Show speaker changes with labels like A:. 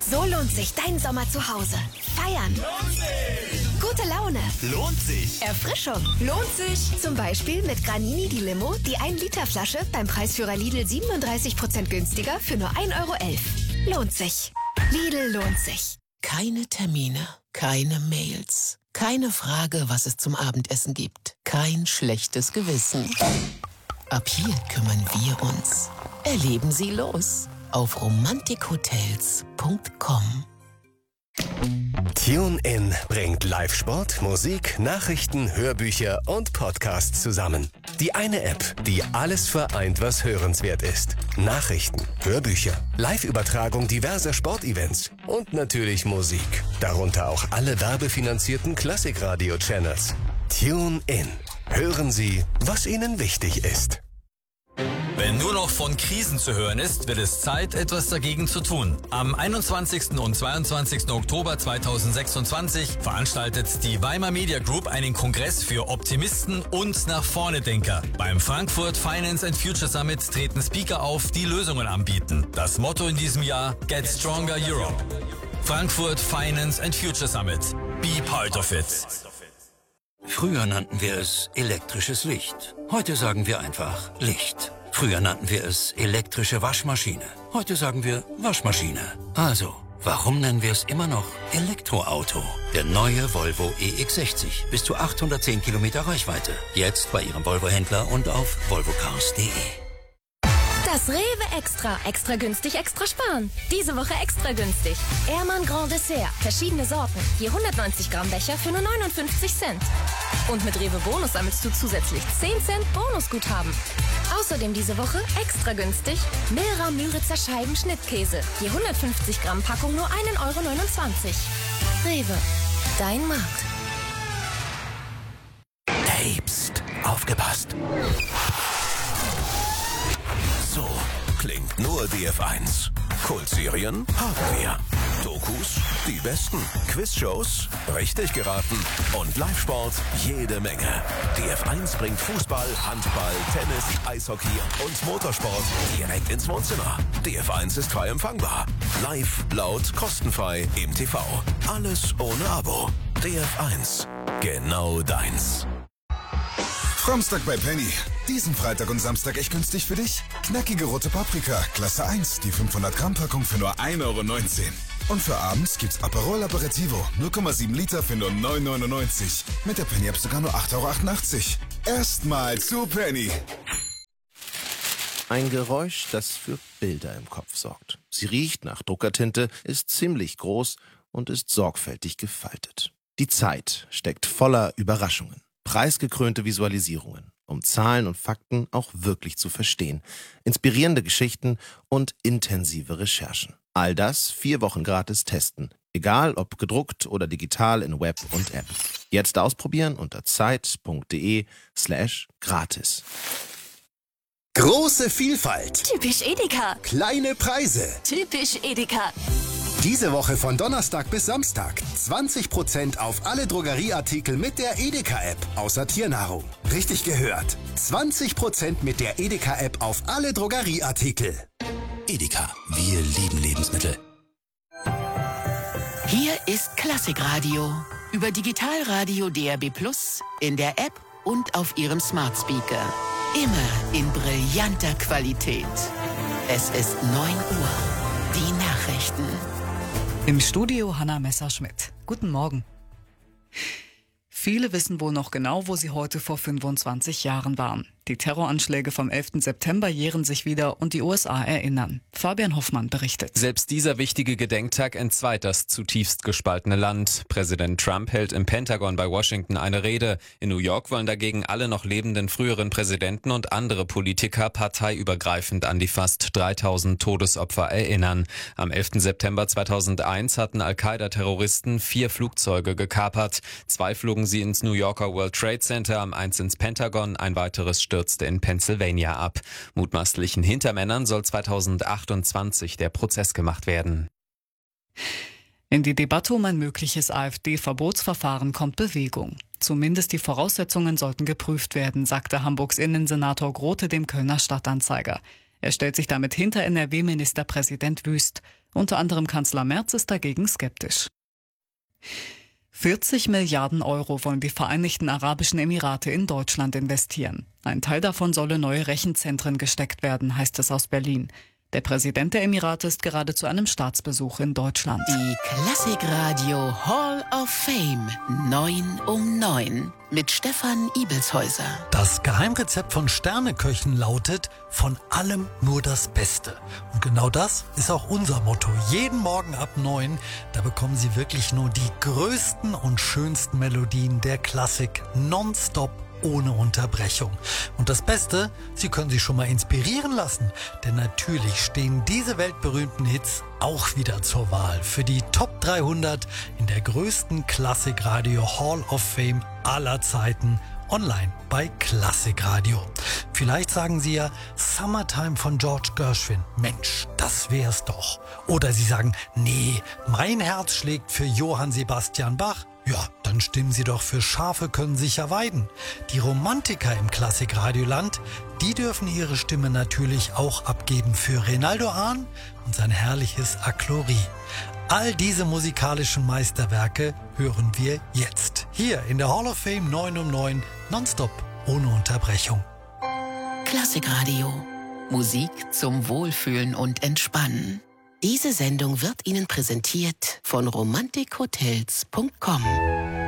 A: So lohnt sich dein Sommer zu Hause. Feiern.
B: Lohnt sich.
A: Gute Laune.
B: Lohnt sich.
A: Erfrischung. Lohnt sich. Zum Beispiel mit Granini die Limo, die 1-Liter-Flasche beim Preisführer Lidl 37% günstiger für nur 1,11 €. Lohnt sich. Lidl lohnt sich.
C: Keine Termine, keine Mails, keine Frage, was es zum Abendessen gibt. Kein schlechtes Gewissen. Ab hier kümmern wir uns. Erleben Sie los auf romantikhotels.com.
D: TuneIn bringt Live-Sport, Musik, Nachrichten, Hörbücher und Podcasts zusammen. Die eine App, die alles vereint, was hörenswert ist. Nachrichten, Hörbücher, Live-Übertragung diverser Sportevents und natürlich Musik. Darunter auch alle werbefinanzierten Klassikradio-Channels. TuneIn. Hören Sie, was Ihnen wichtig ist.
E: Wenn nur noch von Krisen zu hören ist, wird es Zeit, etwas dagegen zu tun. Am 21. und 22. Oktober 2026 veranstaltet die Weimar Media Group einen Kongress für Optimisten und Nach-Vorne-Denker. Beim Frankfurt Finance and Future Summit treten Speaker auf, die Lösungen anbieten. Das Motto in diesem Jahr: Get Stronger Europe. Frankfurt Finance and Future Summit. Be part of it.
F: Früher nannten wir es elektrisches Licht. Heute sagen wir einfach Licht. Früher nannten wir es elektrische Waschmaschine. Heute sagen wir Waschmaschine. Also, warum nennen wir es immer noch Elektroauto? Der neue Volvo EX60. Bis zu 810 Kilometer Reichweite. Jetzt bei Ihrem Volvo-Händler und auf volvocars.de.
A: Das Rewe Extra. Extra günstig, extra sparen. Diese Woche extra günstig. Ehrmann Grand Dessert. Verschiedene Sorten. Je 190 Gramm Becher für nur 59 Cent. Und mit Rewe Bonus sammelst du zusätzlich 10 Cent Bonusguthaben. Außerdem diese Woche extra günstig Milra Müritzer Scheiben Schnittkäse. Je 150 Gramm Packung nur 1,29 €. Rewe. Dein Markt.
D: Hey, pst, aufgepasst. So klingt nur DF1. Kultserien haben wir. Dokus, die besten. Quizshows, richtig geraten. Und Live-Sport, jede Menge. DF1 bringt Fußball, Handball, Tennis, Eishockey und Motorsport direkt ins Wohnzimmer. DF1 ist frei empfangbar. Live, laut, kostenfrei im TV. Alles ohne Abo. DF1. Genau deins.
G: Samstag bei Penny. Diesen Freitag und Samstag echt günstig für dich. Knackige rote Paprika, Klasse 1, die 500 Gramm Packung für nur 1,19 €. Und für abends gibt's Aperol Aperitivo, 0,7 Liter für nur 9,99 €. Mit der Penny App sogar nur 8,88 €. Erstmal zu Penny.
H: Ein Geräusch, das für Bilder im Kopf sorgt. Sie riecht nach Druckertinte, ist ziemlich groß und ist sorgfältig gefaltet. Die Zeit steckt voller Überraschungen. Preisgekrönte Visualisierungen, um Zahlen und Fakten auch wirklich zu verstehen. Inspirierende Geschichten und intensive Recherchen. All das 4 Wochen gratis testen. Egal ob gedruckt oder digital in Web und App. Jetzt ausprobieren unter zeit.de/gratis.
B: Große Vielfalt.
A: Typisch Edeka.
B: Kleine Preise.
A: Typisch Edeka.
B: Diese Woche von Donnerstag bis Samstag 20% auf alle Drogerieartikel mit der Edeka-App, außer Tiernahrung. Richtig gehört. 20% mit der Edeka-App auf alle Drogerieartikel.
F: Edeka, wir lieben Lebensmittel.
C: Hier ist Klassikradio über Digitalradio DAB+, in der App und auf Ihrem Smart Speaker. Immer in brillanter Qualität. Es ist 9 Uhr. Die Nachrichten.
I: Im Studio Hanna Messerschmidt. Guten Morgen. Viele wissen wohl noch genau, wo sie heute vor 25 Jahren waren. Die Terroranschläge vom 11. September jähren sich wieder und die USA erinnern. Fabian Hoffmann berichtet.
J: Selbst dieser wichtige Gedenktag entzweit das zutiefst gespaltene Land. Präsident Trump hält im Pentagon bei Washington eine Rede. In New York wollen dagegen alle noch lebenden früheren Präsidenten und andere Politiker parteiübergreifend an die fast 3000 Todesopfer erinnern. Am 11. September 2001 hatten Al-Qaida-Terroristen 4 Flugzeuge gekapert. 2 flogen sie ins New Yorker World Trade Center, 1 ins Pentagon, ein weiteres stürzte in Pennsylvania ab. Mutmaßlichen Hintermännern soll 2028 der Prozess gemacht werden.
I: In die Debatte um ein mögliches AfD-Verbotsverfahren kommt Bewegung. Zumindest die Voraussetzungen sollten geprüft werden, sagte Hamburgs Innensenator Grote dem Kölner Stadtanzeiger. Er stellt sich damit hinter NRW-Ministerpräsident Wüst. Unter anderem Kanzler Merz ist dagegen skeptisch. 40 Milliarden Euro wollen die Vereinigten Arabischen Emirate in Deutschland investieren. Ein Teil davon solle neue Rechenzentren gesteckt werden, heißt es aus Berlin. Der Präsident der Emirate ist gerade zu einem Staatsbesuch in Deutschland.
C: Die Klassikradio Hall of Fame 9 um 9 mit Stefan Ibelshäuser.
K: Das Geheimrezept von Sterneköchen lautet: von allem nur das Beste. Und genau das ist auch unser Motto. Jeden Morgen ab 9, da bekommen Sie wirklich nur die größten und schönsten Melodien der Klassik nonstop, ohne Unterbrechung. Und das Beste, Sie können sich schon mal inspirieren lassen, denn natürlich stehen diese weltberühmten Hits auch wieder zur Wahl für die Top 300 in der größten Klassikradio Hall of Fame aller Zeiten, online bei Klassikradio. Vielleicht sagen Sie ja Summertime von George Gershwin. Mensch, das wär's doch. Oder Sie sagen, nee, mein Herz schlägt für Johann Sebastian Bach. Ja, dann stimmen Sie doch für Schafe können sicher weiden. Die Romantiker im Klassikradioland, die dürfen ihre Stimme natürlich auch abgeben für Renaldo Hahn und sein herrliches Aklori. All diese musikalischen Meisterwerke hören wir jetzt. Hier in der Hall of Fame 9 um 9, nonstop, ohne Unterbrechung.
C: Klassikradio. Musik zum Wohlfühlen und Entspannen. Diese Sendung wird Ihnen präsentiert von romantikhotels.com.